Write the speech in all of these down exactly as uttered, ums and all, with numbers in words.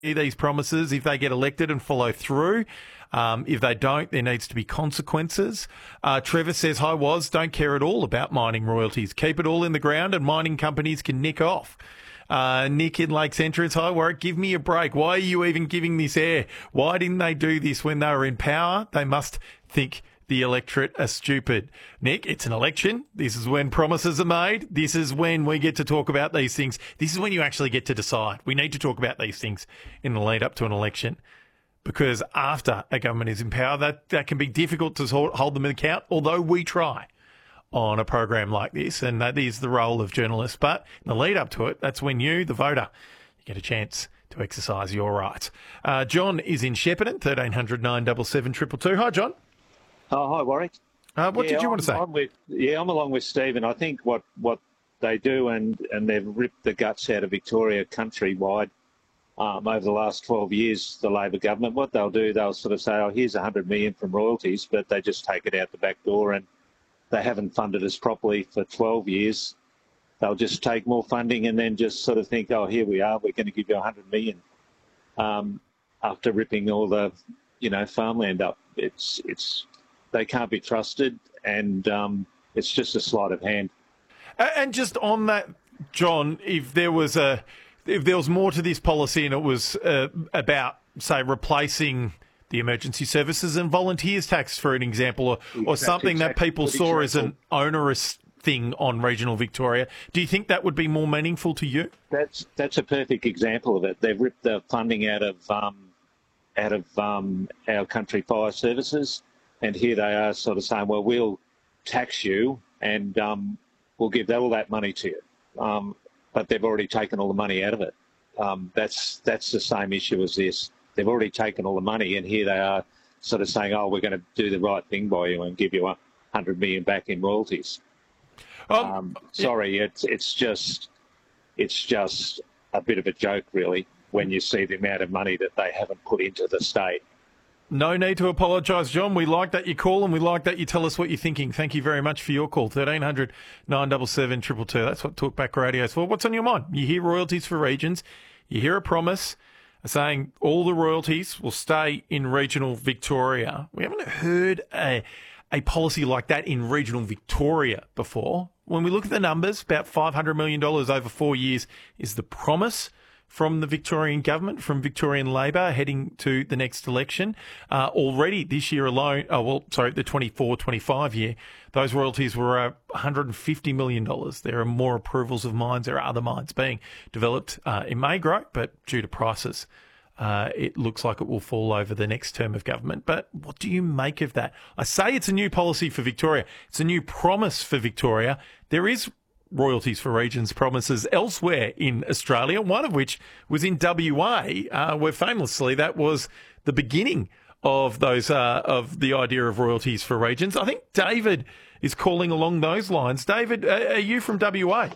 these promises if they get elected and follow through. Um, if they don't, there needs to be consequences. Uh, Trevor says, hi, Was, don't care at all about mining royalties. Keep it all in the ground and mining companies can nick off. Uh, Nick in Lakes Entrance, hi, Warwick, give me a break. Why are you even giving this air? Why didn't they do this when they were in power? They must think the electorate are stupid. Nick, it's an election. This is when promises are made. This is when we get to talk about these things. This is when you actually get to decide. We need to talk about these things in the lead up to an election, because after a government is in power, that, that can be difficult to hold them in account, although we try on a program like this, and that is the role of journalists. But in the lead up to it, that's when you, the voter, you get a chance to exercise your rights. Uh, John is in Shepparton, thirteen hundred nine seven seven two two two. Hi, John. Oh, hi, Warwick. Uh, what yeah, did you I'm, want to say? I'm with, yeah, I'm along with Stephen. I think what, what they do, and, and they've ripped the guts out of Victoria countrywide um, over the last twelve years, the Labor government. What they'll do, they'll sort of say, oh, here's one hundred million dollars from royalties, but they just take it out the back door, and they haven't funded us properly for twelve years. They'll just take more funding and then just sort of think, oh, here we are, we're going to give you one hundred million dollars um, after ripping all the, you know, farmland up. It's, it's, they can't be trusted, and um, it's just a sleight of hand. And just on that, John, if there was a, if there was more to this policy and it was uh, about, say, replacing the emergency services and volunteers tax, for an example, or, or something that people saw as an onerous thing on regional Victoria, do you think that would be more meaningful to you? That's that's a perfect example of it. They've ripped the funding out of um, out of um, our country fire services. And here they are sort of saying, well, we'll tax you and um, we'll give all that money to you. Um, but they've already taken all the money out of it. Um, that's that's the same issue as this. They've already taken all the money, and here they are sort of saying, oh, we're going to do the right thing by you and give you one hundred million dollars back in royalties. Um, um, sorry, yeah. it's it's just it's just a bit of a joke, really, when you see the amount of money that they haven't put into the state. No need to apologise, John. We like that you call and we like that you tell us what you're thinking. Thank you very much for your call. thirteen hundred nine seven seven two two two. That's what Talkback Radio is for. What's on your mind? You hear royalties for regions. You hear a promise saying all the royalties will stay in regional Victoria. We haven't heard a, a policy like that in regional Victoria before. When we look at the numbers, about five hundred million dollars over four years is the promise from the Victorian government, from Victorian Labor heading to the next election. Uh, already this year alone, oh, well, sorry, the twenty-four twenty-five year, those royalties were uh, one hundred fifty million dollars. There are more approvals of mines. There are other mines being developed. Uh, it may grow, but due to prices, uh, it looks like it will fall over the next term of government. But what do you make of that? I say it's a new policy for Victoria. It's a new promise for Victoria. There is royalties for regions promises elsewhere in Australia, one of which was in W A, uh, where famously that was the beginning of those uh, of the idea of royalties for regions. I think David is calling along those lines. David, uh, are you from W A?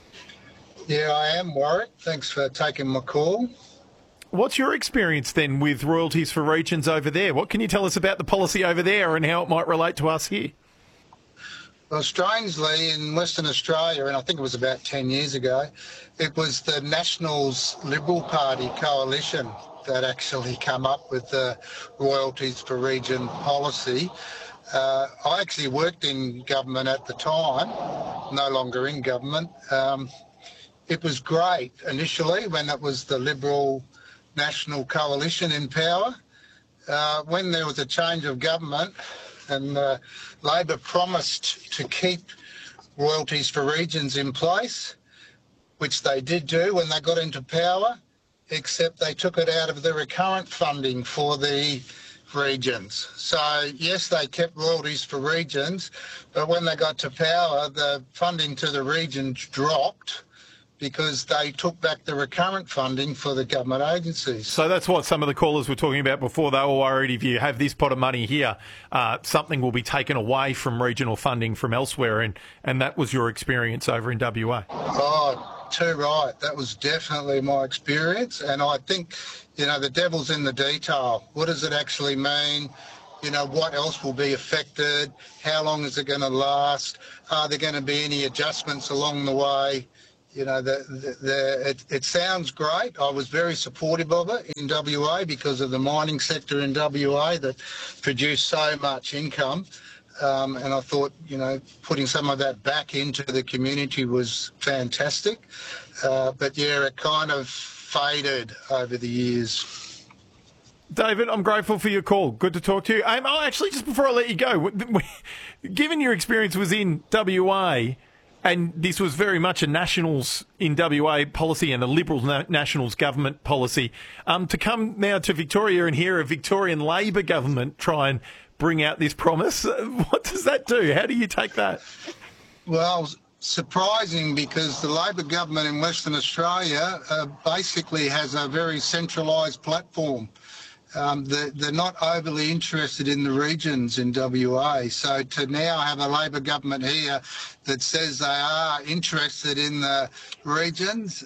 Yeah, I am, Warwick. Thanks for taking my call. What's your experience then with royalties for regions over there? What can you tell us about the policy over there and how it might relate to us here? Well, strangely, in Western Australia, and I think it was about ten years ago, it was the Nationals Liberal Party coalition that actually come up with the royalties for region policy. Uh, I actually worked in government at the time, no longer in government. Um, it was great initially when it was the Liberal National Coalition in power. Uh, when there was a change of government, and uh, Labor promised to keep royalties for regions in place, which they did do when they got into power, except they took it out of the recurrent funding for the regions. So, yes, they kept royalties for regions, but when they got to power, the funding to the regions dropped because they took back the recurrent funding for the government agencies. So that's what some of the callers were talking about before. They were worried if you have this pot of money here, uh, something will be taken away from regional funding from elsewhere, and, and that was your experience over in W A. Oh, too right. That was definitely my experience, and I think, you know, the devil's in the detail. What does it actually mean? You know, what else will be affected? How long is it going to last? Are there going to be any adjustments along the way? You know, the, the, the, it, it sounds great. I was very supportive of it in W A because of the mining sector in W A that produced so much income. Um, and I thought, you know, putting some of that back into the community was fantastic. Uh, but, yeah, it kind of faded over the years. David, I'm grateful for your call. Good to talk to you. Um, oh, actually, just before I let you go, given your experience was in W A, and this was very much a Nationals in W A policy and a Liberal na- Nationals government policy, um, to come now to Victoria and hear a Victorian Labor government try and bring out this promise, what does that do? How do you take that? Well, surprising, because the Labor government in Western Australia uh, basically has a very centralised platform. Um, they're, they're not overly interested in the regions in W A. So to now have a Labor government here that says they are interested in the regions,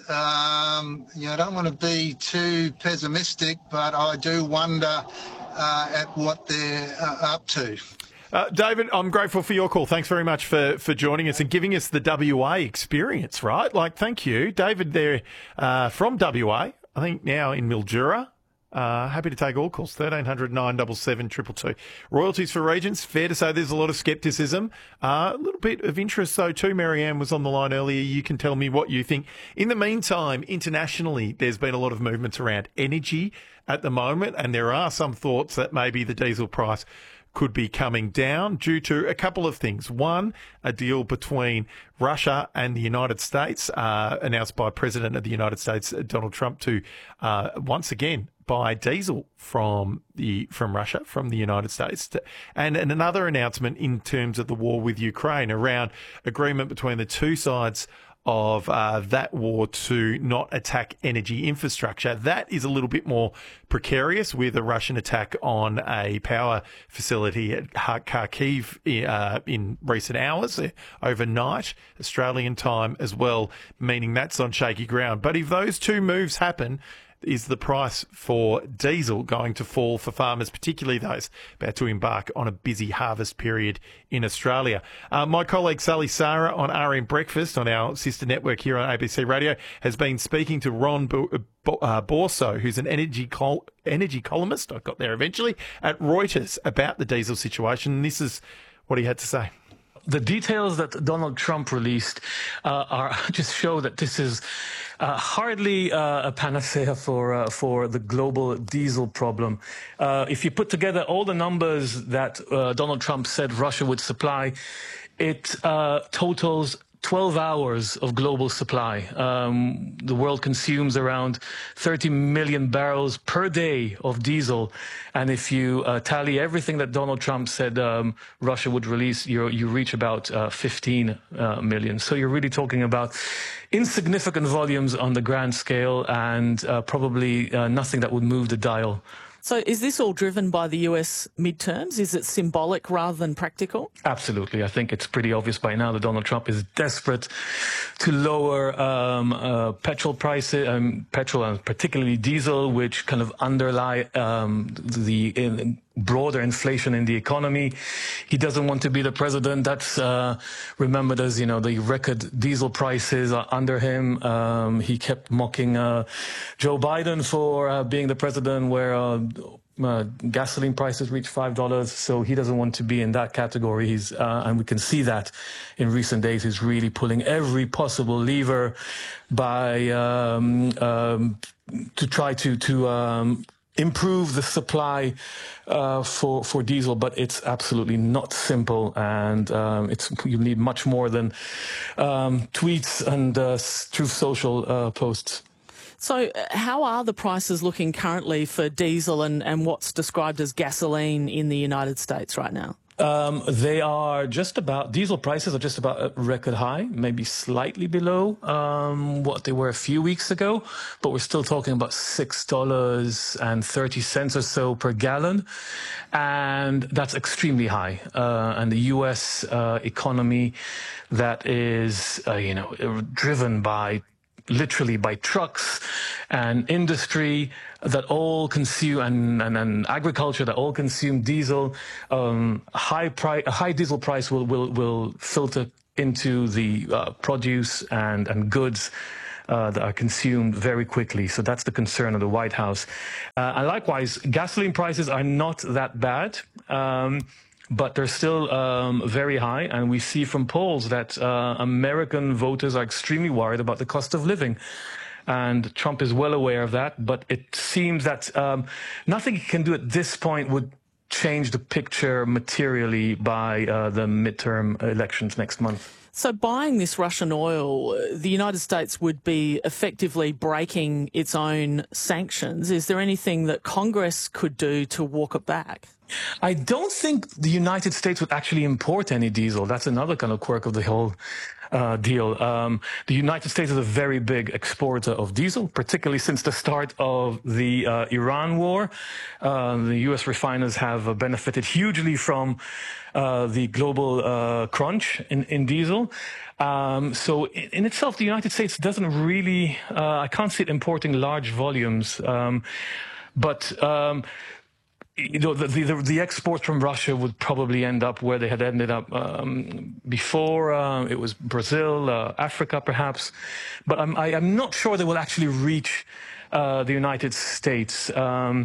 um, you know, I don't want to be too pessimistic, but I do wonder uh, at what they're uh, up to. Uh, David, I'm grateful for your call. Thanks very much for, for joining us and giving us the W A experience, right? Like, thank you. David there uh, from W A, I think now in Mildura. Uh, happy to take all calls, thirteen hundred nine seven seven two two two. Royalties for Regents, fair to say there's a lot of scepticism. Uh, a little bit of interest, though, too. Marianne was on the line earlier. You can tell me what you think. In the meantime, internationally, there's been a lot of movements around energy at the moment, and there are some thoughts that maybe the diesel price could be coming down due to a couple of things. One, a deal between Russia and the United States, uh, announced by President of the United States, Donald Trump, to uh, once again buy diesel from the from Russia, from the United States. To, and, and another announcement in terms of the war with Ukraine around agreement between the two sides of uh, that war to not attack energy infrastructure. That is a little bit more precarious, with a Russian attack on a power facility at Kharkiv uh, in recent hours, uh, overnight, Australian time as well, meaning that's on shaky ground. But if those two moves happen, is the price for diesel going to fall for farmers, particularly those about to embark on a busy harvest period in Australia? Uh, my colleague Sally Sarah on R M Breakfast, on our sister network here on A B C Radio, has been speaking to Ron Bo- Bo- uh, Borso, who's an energy col- energy columnist, I got there eventually, at Reuters about the diesel situation. And this is what he had to say. The details that Donald Trump released uh, are just show that this is uh, hardly uh, a panacea for uh, for the global diesel problem. Uh, if you put together all the numbers that uh, Donald Trump said Russia would supply, it uh, totals twelve hours of global supply. Um, the world consumes around thirty million barrels per day of diesel. And if you uh, tally everything that Donald Trump said um, Russia would release, you you reach about uh, fifteen uh, million. So you're really talking about insignificant volumes on the grand scale, and uh, probably uh, nothing that would move the dial. So is this all driven by the U S midterms? Is it symbolic rather than practical? Absolutely. I think it's pretty obvious by now that Donald Trump is desperate to lower um, uh, petrol prices, um, petrol and particularly diesel, which kind of underlie um, the in, broader inflation in the economy. He doesn't want to be the president. That's uh, remembered as, you know, the record diesel prices are under him. Um, he kept mocking uh, Joe Biden for uh, being the president, where uh, uh, gasoline prices reach five dollars. So he doesn't want to be in that category. He's uh, and we can see that in recent days. He's really pulling every possible lever by um, um, to try to to um, improve the supply uh, for for diesel, but it's absolutely not simple, and um, it's you need much more than um, tweets and uh, Truth Social uh, posts. So how are the prices looking currently for diesel and, and what's described as gasoline in the United States right now? Um, they are just about, diesel prices are just about at record high, maybe slightly below um, what they were a few weeks ago, but we're still talking about six dollars and thirty cents or so per gallon, and that's extremely high. Uh, and the U S uh, economy that is, uh, you know, driven by literally by trucks and industry that all consume, and, and, and agriculture that all consume diesel. Um, high price, a high diesel price will, will, will filter into the uh, produce and, and goods uh, that are consumed very quickly. So that's the concern of the White House. Uh, and likewise, gasoline prices are not that bad. Um, But they're still um, very high, and we see from polls that uh, American voters are extremely worried about the cost of living. And Trump is well aware of that, but it seems that um, nothing he can do at this point would change the picture materially by uh, the midterm elections next month. So buying this Russian oil, the United States would be effectively breaking its own sanctions. Is there anything that Congress could do to walk it back? I don't think the United States would actually import any diesel. That's another kind of quirk of the whole uh, deal. Um, the United States is a very big exporter of diesel, particularly since the start of the uh, Iran war. Uh, the U S refiners have uh, benefited hugely from uh, the global uh, crunch in, in diesel. Um, so in, in itself, the United States doesn't really, uh, I can't see it importing large volumes. Um, but um, You know, the, the, the exports from Russia would probably end up where they had ended up um, before. Uh, it was Brazil, uh, Africa, perhaps. But I'm, I, I'm not sure they will actually reach uh, the United States. Um,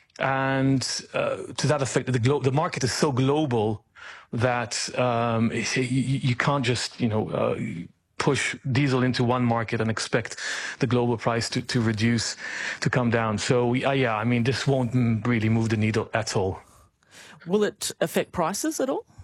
and uh, to that effect, the, glo- the market is so global that um, you, you can't just, you know, uh, push diesel into one market and expect the global price to, to reduce, to come down. So, uh, yeah, I mean, this won't really move the needle at all. Will it affect prices at all?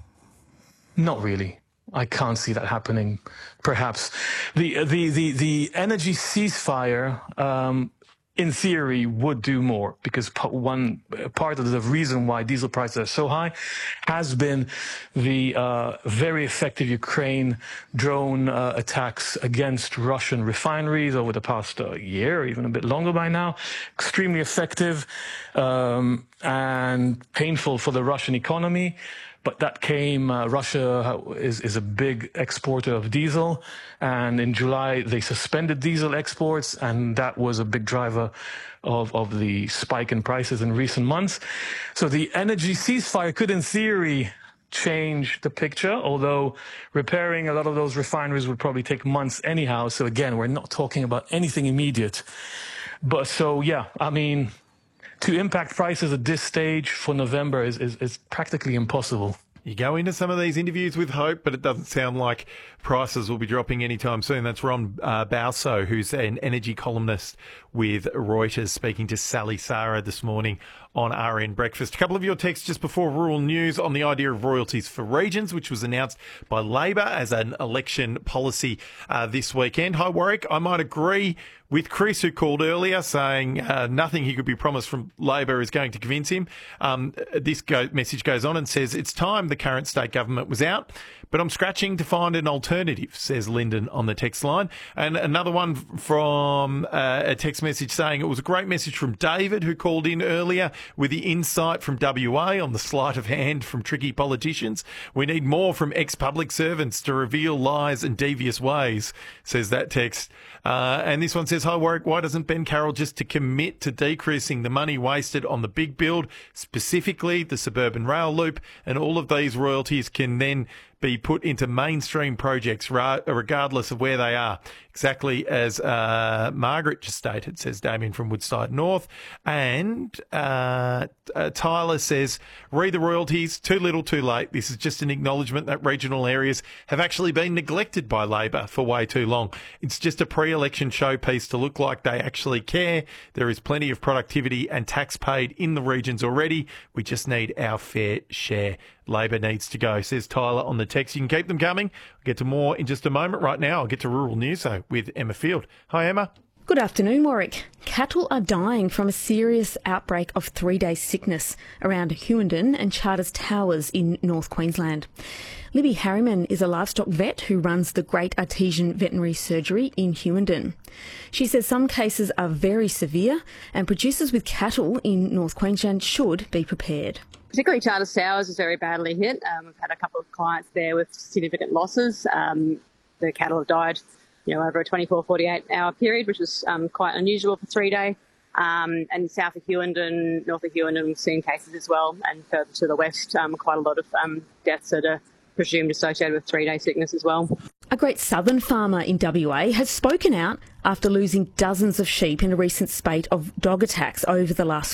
Not really. I can't see that happening. Perhaps. The, the, the, the energy ceasefire, um, in theory, would do more, because one part of the reason why diesel prices are so high has been the uh, very effective Ukraine drone uh, attacks against Russian refineries over the past uh, year, even a bit longer by now. Extremely effective um, and painful for the Russian economy. But that came, uh, Russia is, is a big exporter of diesel, and in July they suspended diesel exports, and that was a big driver of, of the spike in prices in recent months. So the energy ceasefire could, in theory, change the picture, although repairing a lot of those refineries would probably take months anyhow. So again, we're not talking about anything immediate. But so, yeah, I mean, to impact prices at this stage for November is, is, is practically impossible. You go into some of these interviews with hope, but it doesn't sound like prices will be dropping anytime soon. That's Ron uh, Balso, who's an energy columnist with Reuters, speaking to Sally Sara this morning on R N Breakfast. A couple of your texts just before rural news on the idea of royalties for regions, which was announced by Labor as an election policy uh, this weekend. Hi, Warwick. I might agree with Chris, who called earlier, saying uh, nothing he could be promised from Labor is going to convince him. Um, this go- message goes on and says, it's time the current state government was out, but I'm scratching to find an alternative, says Lyndon on the text line. And another one from uh, a text message saying it was a great message from David, who called in earlier with the insight from W A on the sleight of hand from tricky politicians. We need more from ex-public servants to reveal lies and devious ways, says that text. Uh, and this one says, hi, Warwick, why doesn't Ben Carroll just to commit to decreasing the money wasted on the big build, specifically the suburban rail loop, and all of these royalties can then be put into mainstream projects ra- regardless of where they are, exactly as uh, Margaret just stated, says Damien from Woodside North. And uh, uh, Tyler says, read the royalties, too little too late. This is just an acknowledgement that regional areas have actually been neglected by Labor for way too long. It's just a pre-election showpiece to look like they actually care. There is plenty of productivity and tax paid in the regions already. We just need our fair share. Labor needs to go, says Tyler on the text. You can keep them coming. I'll get to more in just a moment. Right now, I'll get to rural news though with Emma Field. Hi, Emma. Good afternoon, Warwick. Cattle are dying from a serious outbreak of three-day sickness around Hughenden and Charters Towers in North Queensland. Libby Harriman is a livestock vet who runs the Great Artesian Veterinary Surgery in Hughenden. She says some cases are very severe and producers with cattle in North Queensland should be prepared. Particularly Charters Towers is very badly hit. Um, we've had a couple of clients there with significant losses. Um, the cattle have died, you know, over a twenty-four, forty-eight hour period, which is um, quite unusual for three day. Um, and south of Hughenden, north of Hughenden, we've seen cases as well. And further to the west, um, quite a lot of um, deaths that are presumed associated with three-day sickness as well. A Great Southern farmer in W A has spoken out after losing dozens of sheep in a recent spate of dog attacks over the last